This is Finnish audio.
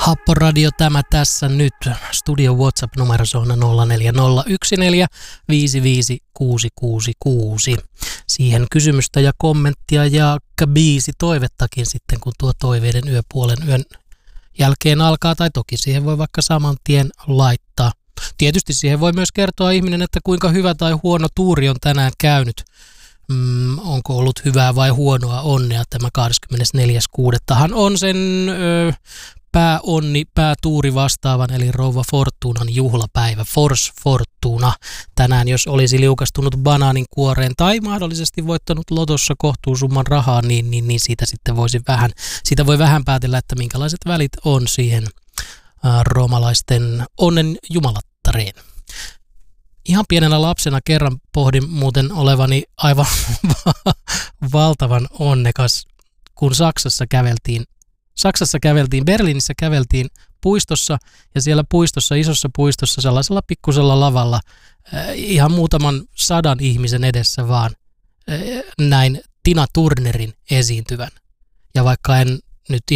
Happoradio tämä tässä nyt. Studio WhatsApp-numero on 0401455666. Siihen kysymystä ja kommenttia ja biisi toivettakin sitten, kun tuo toiveiden yöpuolen yön jälkeen alkaa. Tai toki siihen voi vaikka saman tien laittaa. Tietysti siihen voi myös kertoa ihminen, että kuinka hyvä tai huono tuuri on tänään käynyt. Onko ollut hyvää vai huonoa onnea tämä 24.6. on sen päätuuri vastaavan, eli rouva Fortunan juhlapäivä, Fors Fortuna. Tänään, jos olisi liukastunut banaanin kuoreen tai mahdollisesti voittanut lotossa kohtuusumman rahaa, niin siitä voi vähän päätellä, että minkälaiset välit on siihen roomalaisten onnen jumalattareen. Ihan pienenä lapsena kerran pohdin muuten olevani aivan valtavan onnekas, kun Saksassa käveltiin, Berliinissä käveltiin puistossa ja siellä puistossa, isossa puistossa, sellaisella pikkusella lavalla ihan muutaman 100 ihmisen edessä vaan näin Tina Turnerin esiintyvän. Ja vaikka en nyt